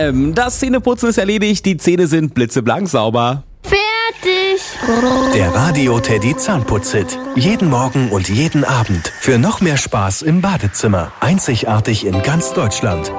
Das Zähneputzen ist erledigt, die Zähne sind blitzeblank sauber. Fertig. Der Radio Teddy Zahnputzhit. Jeden Morgen und jeden Abend. Für noch mehr Spaß im Badezimmer. Einzigartig in ganz Deutschland.